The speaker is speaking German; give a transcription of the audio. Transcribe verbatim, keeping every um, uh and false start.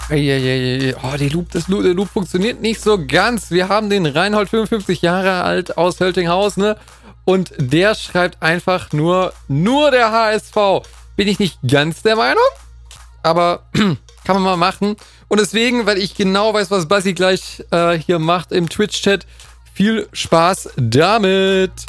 Eieiei. Oh, die Loop, das Loop, der Loop funktioniert nicht so ganz. Wir haben den Reinhold, fünfundfünfzig Jahre alt, aus Höltinghaus, ne? Und der schreibt einfach nur, nur der H S V. Bin ich nicht ganz der Meinung, aber kann man mal machen. Und deswegen, weil ich genau weiß, was Basti gleich äh, hier macht im Twitch-Chat, viel Spaß damit.